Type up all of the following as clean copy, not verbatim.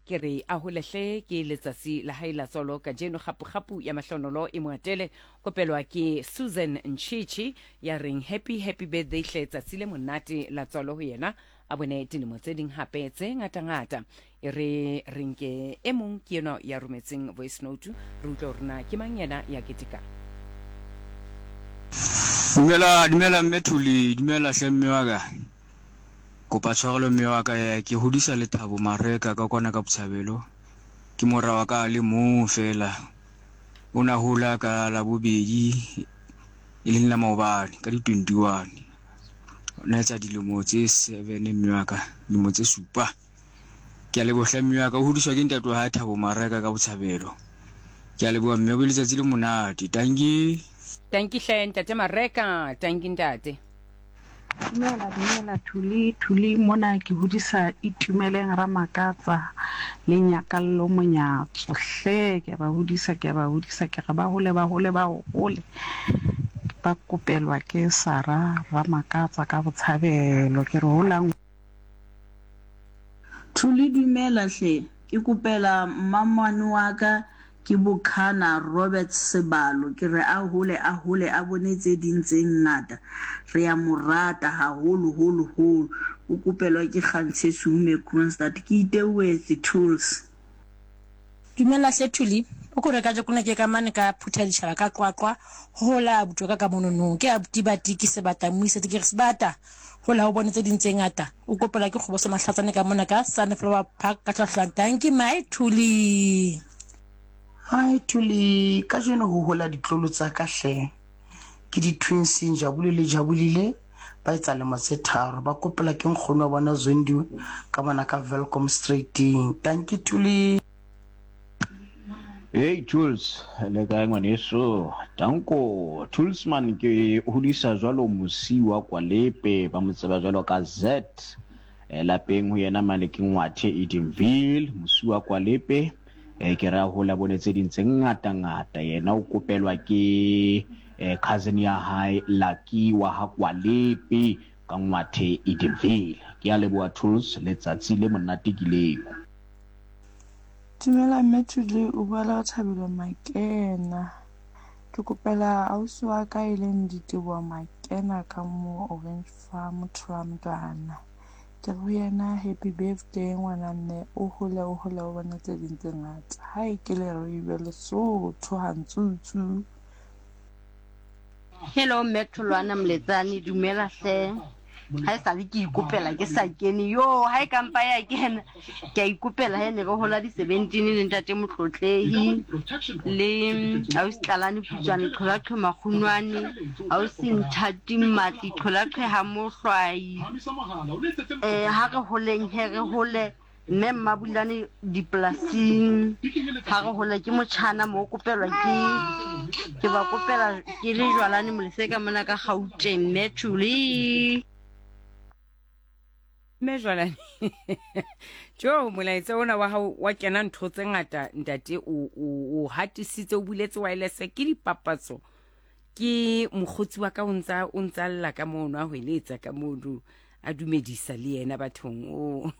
ke re a holehle ke letsatsi la hae la tsolo ka jeno gapu ya mahlonolo e moatele kopelwa ke Susan Nchichi ya reng happy birthday hle tsatsi le monate la tsolo ho yena a bone dilemo tse ding hape tse ngata e re rinke e mong ke yena ya rometseng voice note re utlwa rena ke mang yena ya ketika. Dumela Methuli, dumela hlemme wa ka. Kopa tshwarelo mme wa ka ke hodisa Lethabo Mareka ka kwana ka Botshabelo. Ke mora wa ka le mo fela. Ona hola ka la bobedi e leng la maobane ka di 21. Ona etsa dilemo tse 7 mme wa ka, dilemo tse 7. Ke a lebohla mme wa ka, o hodiswa ke ntate wa Thabo Mareka ka Botshabelo. Ke a leboha mme, o be letsatsi le monate. Tanki hle ntate Mareka, tanki ntate. Dumela Thuli mona ke hodisa Itumeleng Ramakatsa le Nyakallo Monyatso hle ke ba hodisa ke re ba hole ba kopelwa ke Sara Ramakatsa ka Botshabelo ke re holang. Thuli dumela hle ke kopela mmamane wa ka ke Bukhana Robert Sebalo ke re a hole a bonetse ding tse ngata re ya morata haholo o kopelwa ke Kgantse Sume Kronstadt ke Itewetse Tools. Dumela hle Thuli o ko reka jekona ke ka mane ka phutha ditšhaba ka qwaqwa hola butoka ka monono ke abdibati ke sebata muise ke re sebata hola o bonetse ding tse ngata o kopela ke kgobo se mahlatsane ka mona ka Sunflower Park ka Tlhahlang ke my Thuli. Hai Thuli ka jeno ho hola ditlolo tsa ka hle ke di twins Njabule le Jabulile ba etsa le motse 3 ba kopela ke nkgono wa bona Zondiwe ka bona ka Welcome Straighting. Thank you Thuli. Hey Tools le ka ngwaneso tanko Toolsman ke hodisa jwalo mosi wa Kwalepe ba motseba jwalo ka Z lapeng ho yena Maleking Wathe Edenville mosi wa Kwalepe ke ra hola bonetse dintse ngata yena o kopelwa ke cousin ya hae Lucky wa ha Kwalepe ka Ngwathe Edenville ke a leboha Tools letsatsi le monate kileng. Dumela Methuli o bala Thabelo Makena ke kopela ausi wa ka e leng Diteboho Makena ka mo Orange Farm Tramdana ke re ho yena happy birthday ngwananne o hole o bona tse ding tse ngata hai ke le re be le Lesotho hantsutsu. Hello Metholwana Mletsani dumela hle ha sa le ke ikopela ke sa kene yo ha e kampa ya kena ke ikopela he ne go hola di 17 le ntate Motlotlehi le Ausitlalane Putswane Qholaqhe Makhunwane Ausinthathi Matli Qholaqhe ha Mohlwai ha re holeng he re hole mme Mmabulane diplasing ha re hole ke motjhana mo kopelwa ke ba kopela ke le Jwalane Moleseka mona ka Gauteng Methuli Mejwana jo molaetsa ona wa hao wa kena ntho tse ngata ntate o hatisitse o buletse wireless ke dipapatso ke mogotsi wa ka o ntsa lla ka mono a hweletsa ka mono a dumedisa le yena bathong o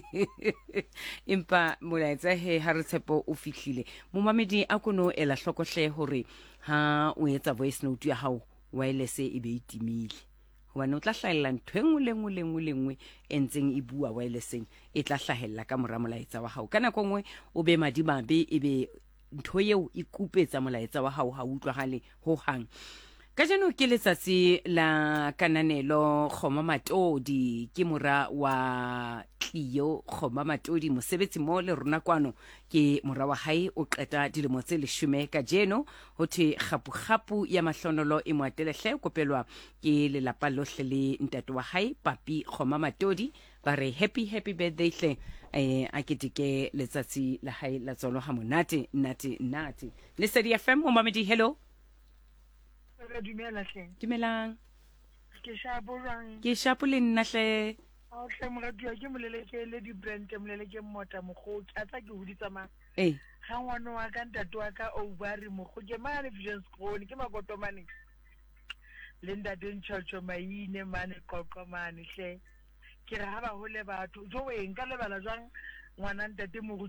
empa molaetsa he ha re tshepo o fihlile momamedi a kono ela hlokohle hore ha o etsa voice note ya hao wireless e be itimile hobane o tla hlahella ntho engwe e ntseng e bua wirelesseng e tla hlahella ka mora molaetsa wa hao kana kongwe o be madimabe e be ntho yeo e kupetsa molaetsa wa hao ha utlwahale ho hang. Ka jeno ke letsatsi la kananelo Kgoma Matodi ke mora wa Clio Kgoma Matodi mosebetsi mo le rona kwano ke mora wa hae o qeta dilemo tse 10 ka jeno ho the gapu ya mahlonolo e moatelehle kopelwa ke lelapa lohle le ntate wa hae Papi Kgoma Matodi ba re happy birthday hle a keteke letsatsi la hae la tsolo ha monate nate le Sedi FM o mamedi hello. Dumela hle. Dumelang. Ke shapo jwang? Ke shapo le nna hle. A o hle moratuwa ke moleleke le di brand moleleke mmota mogotsi a tsa ke hoditsa ma. Eh. Ha ngwana wa ka ntate wa ka o bari mogotsi mane Vision Screen ke makoto mane. Le ntate Ntshotsho Maine mane qoqo mane hle. Ke re ha ba hole batho jo eng ka lebala jwang ngwana ntate mo